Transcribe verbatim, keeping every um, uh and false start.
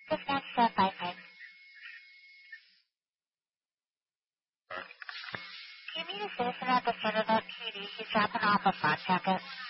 Dispatch uh, five five. Do you meet a citizen at the front of that P D? He's dropping off a front jacket.